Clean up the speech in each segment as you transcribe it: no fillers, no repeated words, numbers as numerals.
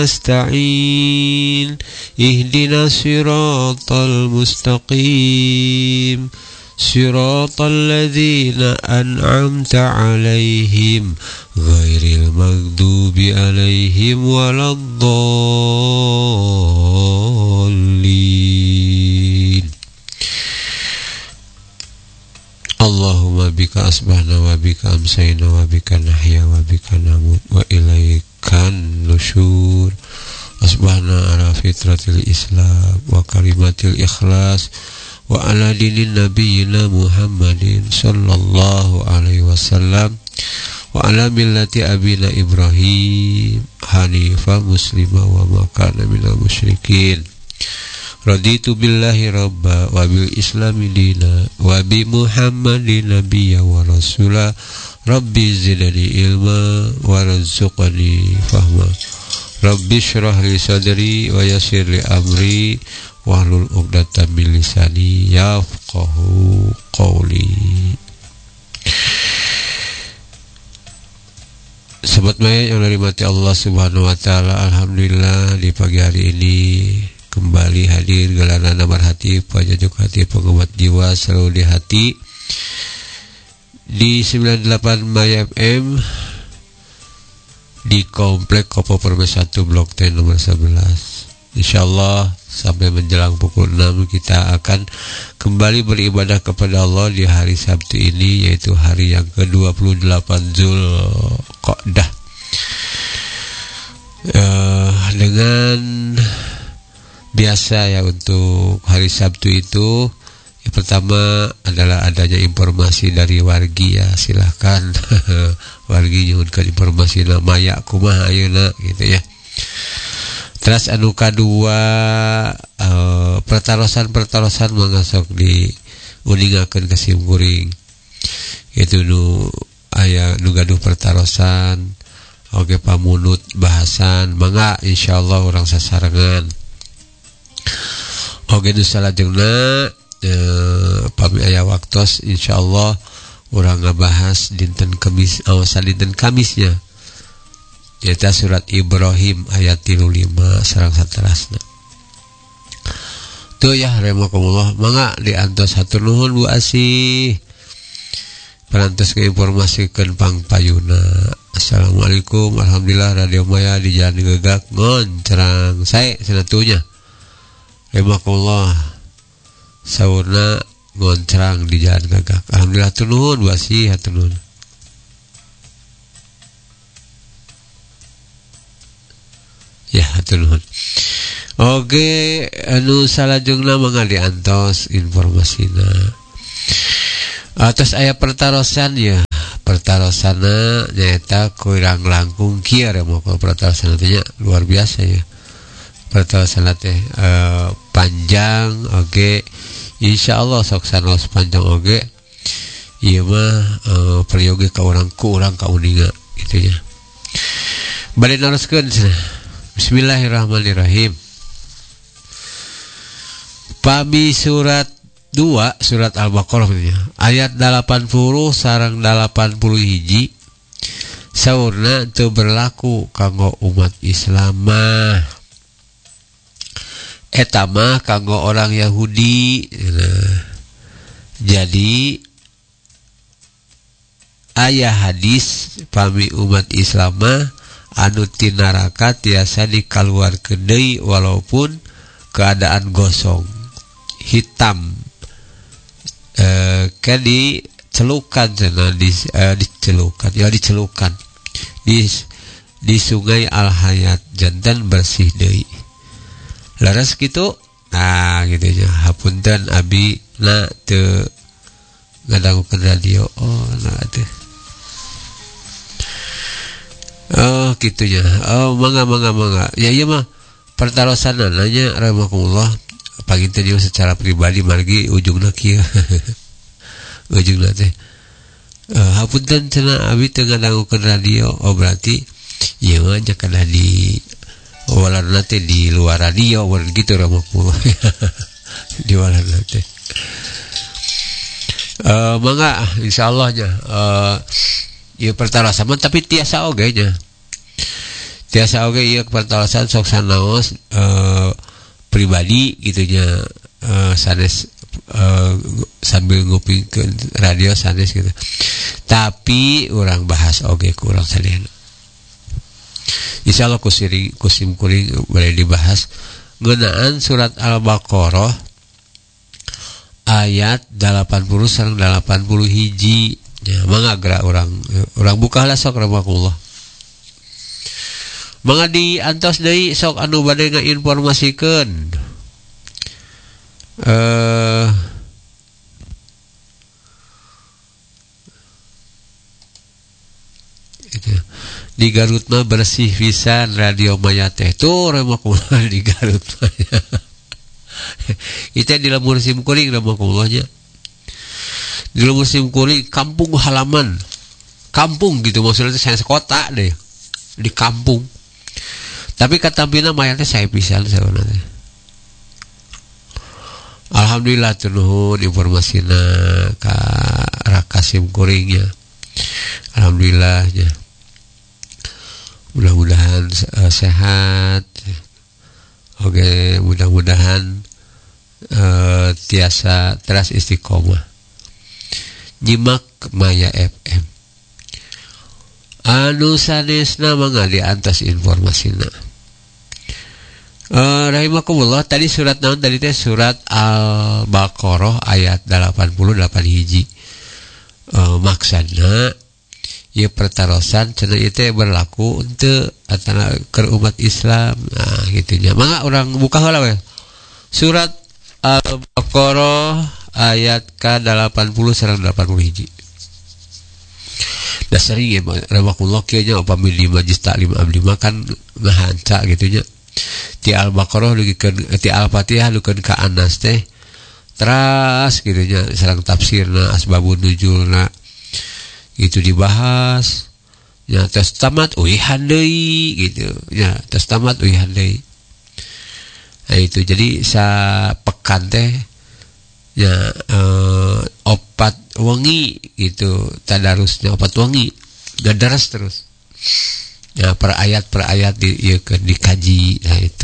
nasta'in ihdinas siratal mustaqim siratal ladzina an'amta 'alaihim ghairil maghdubi 'alaihim waladdallin. Allahumma bika asbahna wa bika amsayna wa bika nahya wa bika namut wa ilaikan nusyur. Asbahna ala fitratil islam wa kalimatil ikhlas wa ala dinin nabiyyina Muhammadin sallallahu alaihi wasallam wa ala millati abina Ibrahim hanifa muslima wa ma kana minal musyrikin. Raditu billahi rabba wa bil islami dina wa bi Muhammadin nabiyya wa rasula. Rabbi zidni ilma wa rizqni fahma. Rabbi shrah li sadri wa yassir li amri wahlul 'uqdatam min lisani yafqahu qawli. Sobat Maya yang dirahmati Allah Subhanahu wa taala, alhamdulillah di pagi hari ini kembali hadir gelaran Nabar Hati, pajajuk hati, penguat jiwa selalu di hati di 98 Maya FM di Komplek Kopo Permai 1 Blok T nomor 11. Insyaallah sampai menjelang pukul 6 kita akan kembali beribadah kepada Allah di hari Sabtu ini, yaitu hari yang ke-28 Zulqa'dah. Dengan biasa ya untuk hari Sabtu itu yang pertama adalah adanya informasi dari wargi ya, silahkan wargi nyuhunkeun informasi maya kumaha ayeuna gitu ya. Terus anu kadua pertarosan mengasok di uningakeun ke simkuring itu nu aya nu gaduh pertarosan oge pamunut bahasan mangga insyaallah urang sasarengan. Oke nu salajengna pami aya waktos insyaallah urang ngabahas dinten Kamis dinten Kamisnya yaitu surat Ibrahim ayat 35 sareng saterasna. Tuh ya rahimakumullah, mangga diantos hatur nuhun Bu Asih. Parantos informasikeun pangpayuna. Assalamualaikum, alhamdulillah Radio Maya di Jalan Gegak ngoncrang sae sanatunya. Rahimakumullah. Saurna ngoncrang di Jalan Gegak. Alhamdulillah hatur nuhun Bu Asih, hatur nuhun. Ya, hatur nuhun. Oke, anu salajengna mangga diantos informasina. Atas aya pertarosan ya. Pertarosana nyaeta kurang langkung kieu moal pertarosan teh luar biasa ya. Pertarosan teh panjang oge. Insyaallah sok sanos panjang oge. Ieu mah peryoge ka urang ka uninga gitu ya. Bade naroskeun Bismillahirrahmanirrahim. Pami surat 2 surat Al-Baqarah ayat 80 sareng 81 saurna teu berlaku kanggo umat Islam mah eta mah kanggo orang Yahudi. Jadi aya hadis pami umat Islam mah anu ti neraka tiasa dikaluarkeun deui walaupun keadaan gosong hitam dicelukan di sungai Al-Hayat jantan bersih deui laras kitu. Nah gitu nya hapunten abi na teu ngadangukeun radio teh gitunya. Mangga ya ieu mah pertarosan nanya rahimakumullah paginten ieu secara pribadi margi ujungna kieu ujungna teh hapunten cenah abi teu ngadangukeun radio. Berarti ieu mah jakana di walarna teh di luar radio gitu rahimakumullah di walarna teh mangga insyaallah nya ieu pertarosan tapi tiasa oge nya tiasa oge ieu pertolosan sok sanaos pribadi gitunya, sanes sambil ngupingkeun radio sanes gitu. Tapi urang bahas oge ku urang sadayana. Insyaallah kusim kuring boleh dibahas ngeunaan surat Al-Baqarah ayat 80 sareng 80 hiji. Ya, mangga geura urang buka lah sok rahimakumullah. Mangga diantos deui sok anu bade ngainformasikeun. Di Garut mah bersih pisan radio maya teh tuh rahimakumullah di Garut mah. Itu di lemur sim kuring rahimakullahnya. Di lemur sim kuring kampung halaman. Kampung gitu maksudnya saya sekota deh. Di kampung. Tapi katampina maya teh saya pisan sebenarnya. Alhamdulillah tuh nuhun informasina ka Raka sim kuringnya. Alhamdulillahnya. Mudah-mudahan sehat. Oke, mudah-mudahan tiasa teras istiqomah. Nyimak Maya FM. Anu sanesna mangga diantos informasina. Rahimakumullah, tadi surat naon tadi teh surat Al-Baqarah ayat 88 hiji. Maksudna ieu pertarosan cenah ieu teh berlaku untuk atana keur umat Islam. Nah, gitunya. Mangga urang buka heula we. Surat Al-Baqarah ayat ke-80 sareng 80 hiji. Da sering ya rahimakumullah kieu nya upami di majlis taklim abdi mah kan ngahanca gitu nya. Ti Al-Baqarah dugikeun ti Al-Fatihah dugikeun ka Anas teh teras gitu nya sareng tafsirna asbabun nuzulna itu dibahas ya tes tamat uihan deui gitu ya tes tamat uihan deui. Nah itu jadi sapekan teh ya opat wengi gitu tadarusnya opat wengi gadaras terus ya per ayat dikaji. Nah itu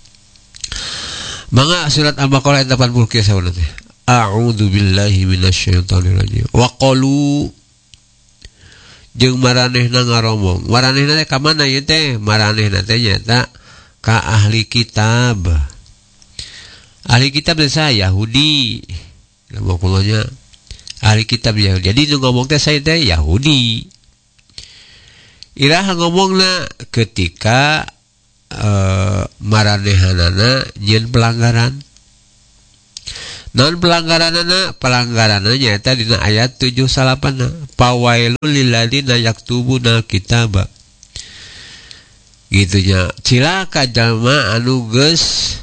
mangga surat Al-Baqarah ayat 80 kieu sauna teh a'udzu billahi minasyaitonir rajim wa qalu jeung maranehna ngaromong. Maranehna teh ka mana ieu teh? Maranehna teh nyata ka ahli kitab. Ahli kitab teh saya Yahudi. Maksudnya ahli kitab Yahudi. Jadi nu ngomong teh saya teh Yahudi. Iraha ngomongna ketika maranehanana nyeun pelanggaran. Non pelanggaranana nyata dina ayat 78 pawailul lilladzina yaktubuna kitaba. Gitunya cilaka jalma anu geus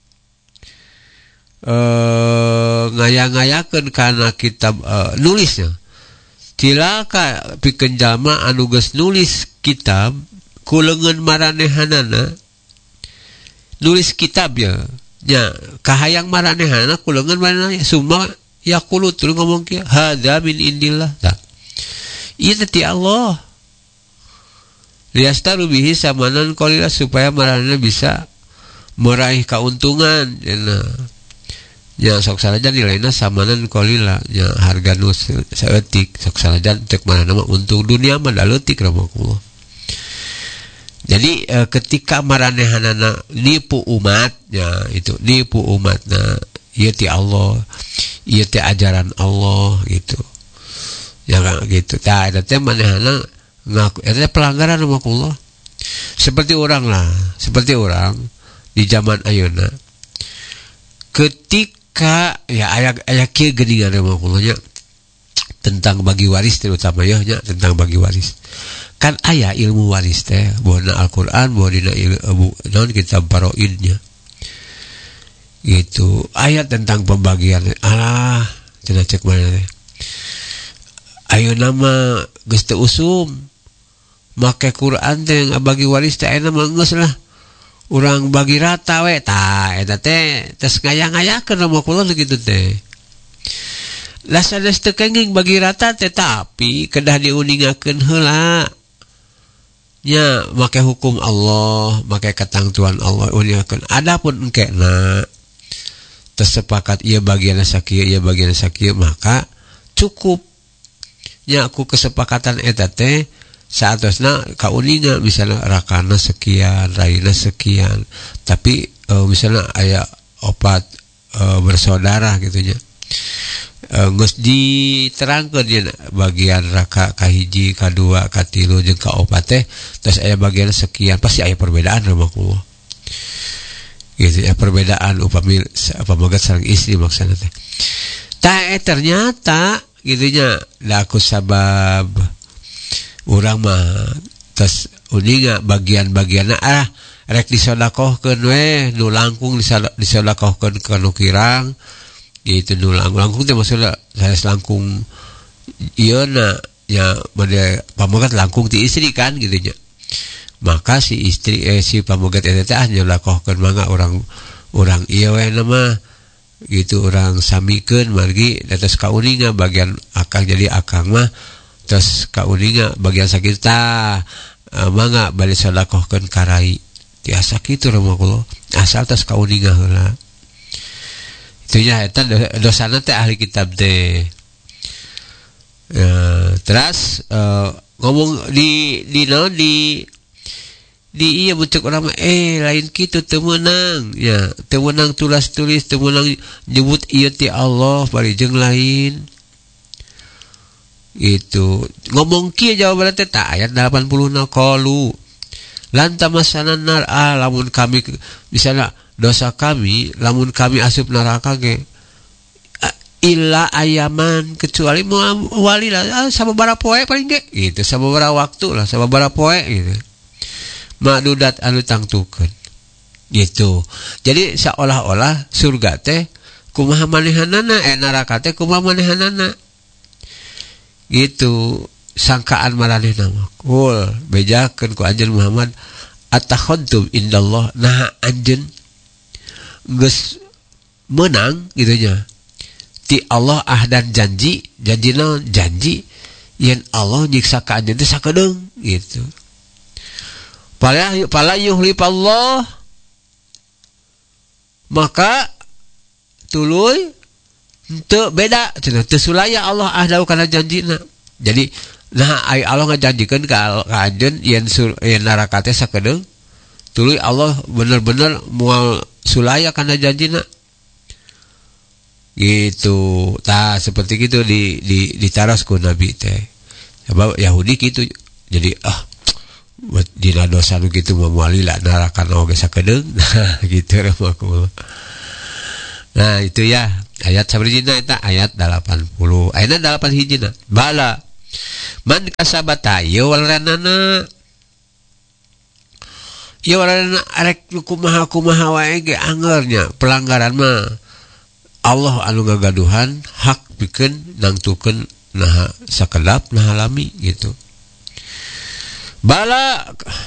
ngayang-ngayakeun kana kitab nulisnya. Cilaka pikeun jalma anu geus nulis kitab kuleungeun maranehanana nulis kitab ya. Ya, kahayang maranehanana kuleungeun maranehna summa yaqulu tuluy ngomong kieu hadza min indillah. Tah. Ieu teh Allah. Liastaru bihi samanan qalila supaya maranehna bisa meraih keuntungan. Ya sok sanajan nilaina samanan qalila, ya harga nu saeutik sok sanajan teu maranehna untung dunia mah da leutik rahimakumullah. Jadi ketika maranehanana nipu umatnya itu nipu umatna ieu ti Allah ieu ti ajaran Allah gitu ya gitu. Tah eta teh manehana ngaku eta pelanggaran rahimakumullah. Seperti orang di zaman ayeuna ketika ya aya kieu geuningan rahimakumullah tentang bagi waris terutama ya tentang bagi waris. Kan aya ilmu waris teh bohna Al-Qur'an bohna naon kitab Faraidnya gitu ayat tentang pembagian cenah cek mana teh ayeuna mah geus teu usum make Quran teh ngabagi waris teh ayeuna mah geus lah urang bagi rata we tah eta teh tes ngayang-ngayakeun mah kula kitu teh lah sanes teu kenging bagi rata teh tapi kedah diuningakeun heula nya make hukum Allah, make ketentuan Allah unyakeun. Adapun engkena tersepakat ieu bagian sakieu, ieu bagian sakieu, maka cukup nya ku kesepakatan eta teh saatosna kauninga misalnya rakana sekian, raina sekian, tapi misalnya aya opat bersaudara gitu nya. Geus diterangkeun dia bagian raka kahiji, kadua, katilu jeung kaopat teh terus aya bagian sekian, pasti aya perbedaan rahmatullah. Gitu ya, perbedaan upami pamagat sareng istri maksudna teh. Tah ternyata gitu nya da ku sabab urang mah tos uninga bagian-bagianna rek disodakohkeun we nu langkung disodakohkeun ka nu kirang. Itu nu langkung teh maksudna saya langkung ieuna nya bade pamogat langkung ti istri kan gitu nya. Maka si istri si pamogat eta teh nyolakohkeun mangga urang ieu we mah gitu, urang samikeun margi terus kauninga bagian akang jadi akang mah terus kauninga bagian sakita mangga bade solakohkeun karai tiasa kitu rahmatullah asal terus kauninga heula. Itunya eta dosana teh ahli kitab teh. Terus ngomong di iya bucuk urang lain kitu teu meunang ya, teu meunang tulis teu meunang nyebut ieu ti Allah bari jeung lain. Itu ngomong kieu jawaban teh ta ayat 80 na qalu lan tamassana nar lamun kami misalnya dosa kami lamun kami asup neraka ge illa ayaman kecuali wali lah sababaraha poe paling ge gitu, sababaraha waktu lah, sababaraha poe gitu madudat anu tangtukeun gitu. Jadi seolah-olah surga teh kumaha manehanana neraka teh kumaha manehanana gitu, sangkaan maranehna mah kul bejakeun ku anjeun Muhammad atakhadtum indallah nah anjeun geus menang gitunya ti Allah ahdan janji naon janji yen Allah nyiksa ka anjeun teh sakedeung gitu. Pala yuhlifallah maka tuluy henteu beda cenah teu sulaya Allah ahdau kana janjina. Jadi nah ai Allah ngajanjikeun ka anjeun yen neraka teh sakedeung tuluy Allah bener-bener moal sulaya kana janjina gitu. Tah seperti gitu ditaras ku Nabi teh sebab Yahudi gitu. Jadi dina dosa nu kitu moali lah neraka oge sakedeung gitu rahmatullah. Nah itu ya ayat sabrijina eta ayat 80 ayat 8 hijina bala man kasabata ieu waranana ieu waranana arek kumaha wae ge angeurnya pelanggaran mah Allah anu gagaduhan hak pikeun nangtukeun naha sakedap naha lami gitu. Bala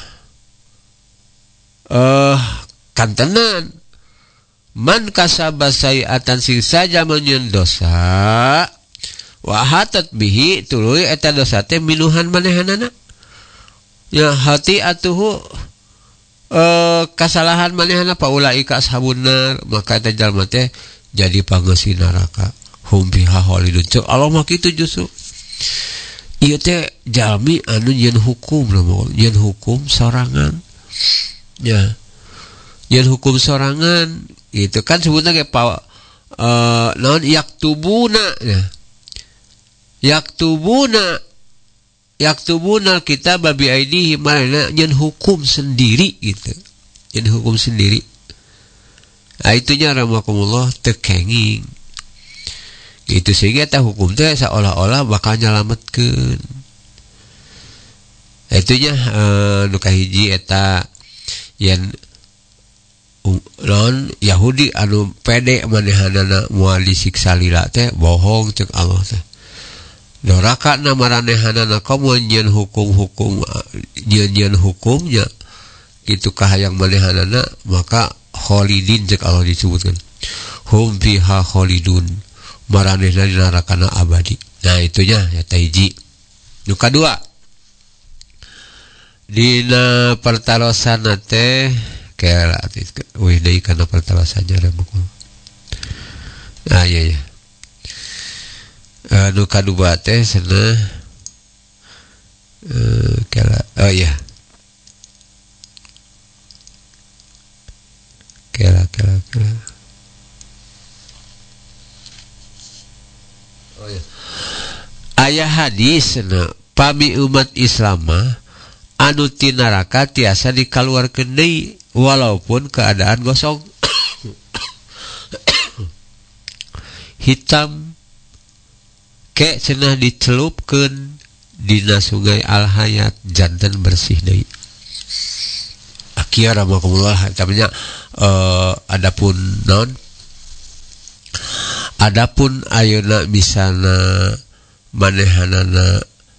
kantenan man kasaba sayiatan sing saja menyeun dosa wa hatat bihi tuluy eta dosa teh minuhan manehanana ya hati atuhu kasalahan manehana paulaika ashabun nar maka eta jalma teh jadi pangeussi neraka hum biha khalidun. Allah mah kitu justru ieu teh jalmi anu nyeun hukum nyeun hukum sorangan ya nyeun hukum sorangan itu kan sebutna ge naon yaktubuna ya yaktubuna kita babi aidihim mana nyeun hukum sendiri gitu, nyeun hukum sendiri. Nah itunya rahmatullah tekenging gitu sehingga eta hukum teh seolah-olah bakal nyalametkeun. Itunya nu kahiji eta yen non Yahudi anu pede manehanana moal disiksa lila teh bohong ceuk Allah teh. Doraka na maranehanana kamu nyeun hukum-hukum nyeun hukumnya kitu kahayang manehanana maka khalidin ceuk Allah disebutkan. Hum fiha khalidun maranehna di narakana abadi. Nah itunya ya hiji. Nu kadua dina pertarosan teh kera wih deui kana pertarosannya remukul. Nah iya nu kadua teh cenah kera oh iya kera oh iya aya hadis cenah pami umat Islam anu ti neraka tiasa dikaluarkeun deui walaupun keadaan gosong hitam ke cenah dicelupkeun dina sungai Al-Hayat janten bersih deui. Akhir rahmatullah tamanya adapun ayeuna misalna manehanana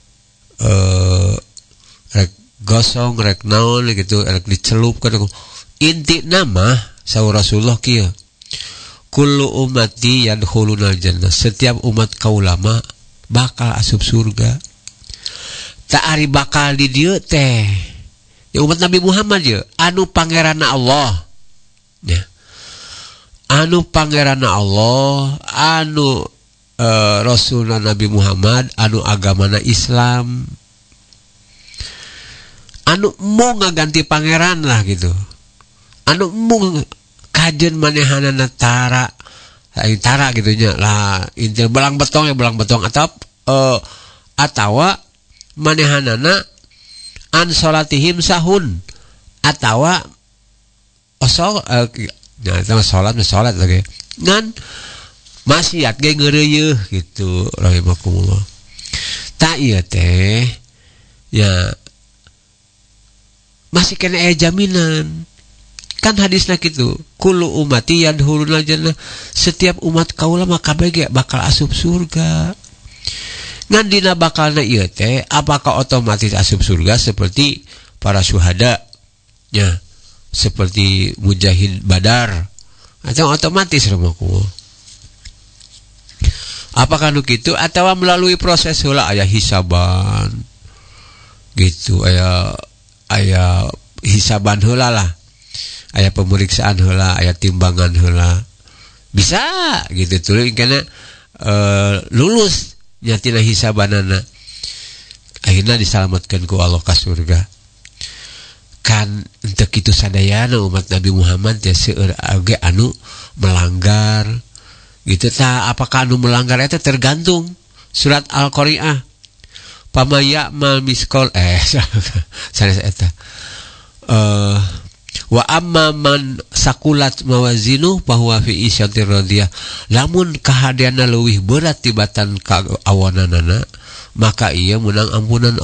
rek gosong rek naon gitu rek dicelupkeun inti nama saur Rasulullah kieu kullu ummati yadkhulunal jannah setiap umat kaulama bakal asup surga tak ari bakal di dieu teh ya umat Nabi Muhammad ye anu pangeranna Allah ya anu pangeranna Allah anu Rasulullah Nabi Muhammad anu agamana Islam anu mau ngaganti pangeran lah gitu anu mau kajen manehanana tara gitunya lah intil belang betong atawa manehanana an salatihim sahun atawa osol salat lagi ngan maksiat ge ngeureuyeuh gitu rahimakumullah ta ieu teh ya masih kena jaminan kan hadisna kitu kullu ummati yadkhulunal jannah setiap umat kaula mah kabeh bakal asup surga ngan dina bakalna ieu teh apakah otomatis asup surga seperti para syuhada nya seperti mujahid Badar atau otomatis rumaku apakah nu kitu atawa melalui proses heula aya hisaban gitu aya hisaban heula lah aya pemeriksaan heula aya timbangan heula bisa gitu tuluy kana lulus nya tina hisabanana akhirna disalamatkeun ku Allah ka surga kan teu kitu sadayana umat Nabi Muhammad teh seueur age anu melanggar gitu tah apakah anu melanggar eta tergantung surat Al-Qari'ah pamaya mal miskol sanes eta wa amma man sakulat mawazinu bahwa fi isyatir radiyah lamun kahadiana leuwih berat tibatan ka awananana maka ia menang ampunan